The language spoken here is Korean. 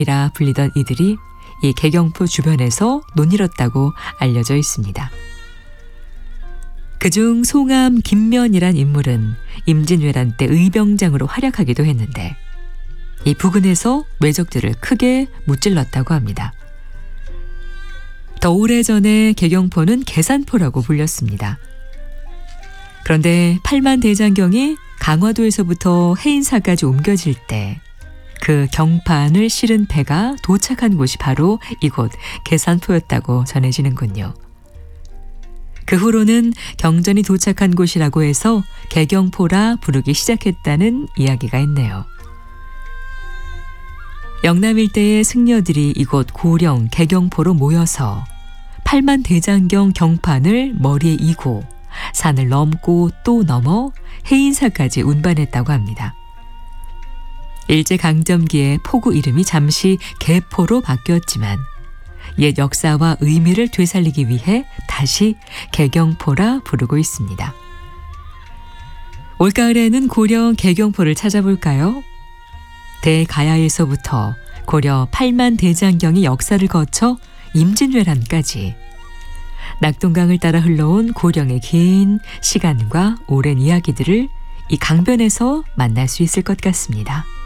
이라 불리던 이들이 이 개경포 주변에서 논일었다고 알려져 있습니다. 그중 송암 김면이란 인물은 임진왜란 때 의병장으로 활약하기도 했는데 이 부근에서 왜적들을 크게 무찔렀다고 합니다. 더 오래전에 개경포는 계산포라고 불렸습니다. 그런데 팔만대장경이 강화도에서부터 해인사까지 옮겨질 때 그 경판을 실은 배가 도착한 곳이 바로 이곳 계산포였다고 전해지는군요. 그 후로는 경전이 도착한 곳이라고 해서 개경포라 부르기 시작했다는 이야기가 있네요. 영남 일대의 승려들이 이곳 고령 개경포로 모여서 팔만대장경 경판을 머리에 이고 산을 넘고 또 넘어 해인사까지 운반했다고 합니다. 일제강점기에 포구 이름이 잠시 개포로 바뀌었지만 옛 역사와 의미를 되살리기 위해 다시 개경포라 부르고 있습니다. 올가을에는 고려 개경포를 찾아볼까요? 대가야에서부터 고려 팔만대장경의 역사를 거쳐 임진왜란까지 낙동강을 따라 흘러온 고령의 긴 시간과 오랜 이야기들을 이 강변에서 만날 수 있을 것 같습니다.